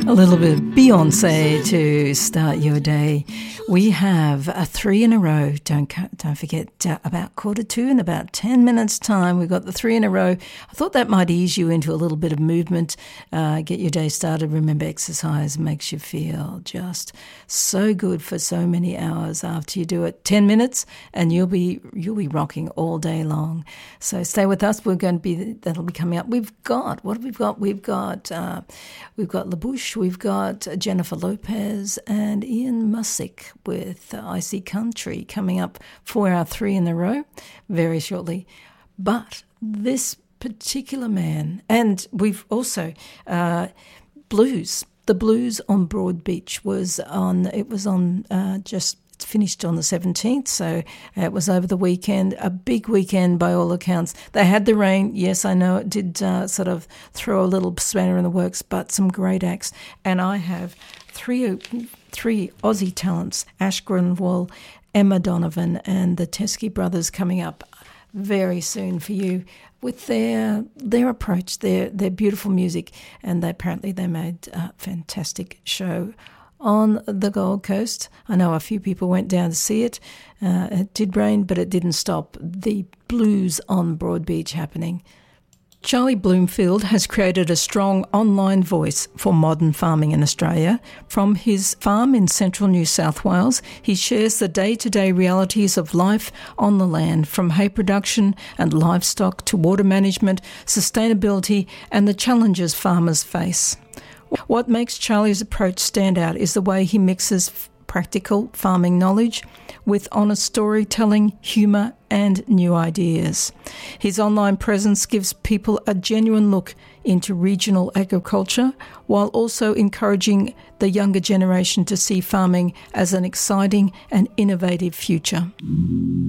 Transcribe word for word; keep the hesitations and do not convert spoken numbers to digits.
A little bit of Beyonce to start your day. We have a three in a row. Don't don't forget, uh, about quarter two in about ten minutes' time, we've got the three in a row. I thought that might ease you into a little bit of movement, uh, get your day started. Remember, exercise makes you feel just so good for so many hours after you do it. Ten minutes, and you'll be you'll be rocking all day long. So stay with us. We're going to be that'll be coming up. We've got what have we got? We've got uh, we've got LaBouche. We've got Jennifer Lopez and Ian Musick with uh, Icy Country coming up for our three in a row very shortly. But this particular man, and we've also uh, blues. The Blues on Broad Beach was on. It was on uh, just. Finished on the seventeenth, so it was over the weekend, a big weekend by all accounts. They had the rain, yes, I know it did uh, sort of throw a little spanner in the works, but some great acts. And I have three three Aussie talents, Ash Grunwald, Emma Donovan and the Teskey Brothers coming up very soon for you with their their approach, their, their beautiful music, and they, apparently they made a fantastic show on the Gold Coast. I know a few people went down to see it. Uh, it did rain, but it didn't stop the blues on Broad Beach happening. Charlie Bloomfield has created a strong online voice for modern farming in Australia. From his farm in central New South Wales, he shares the day-to-day realities of life on the land, from hay production and livestock to water management, sustainability, and the challenges farmers face. What makes Charlie's approach stand out is the way he mixes practical farming knowledge with honest storytelling, humour and new ideas. His online presence gives people a genuine look into regional agriculture while also encouraging the younger generation to see farming as an exciting and innovative future.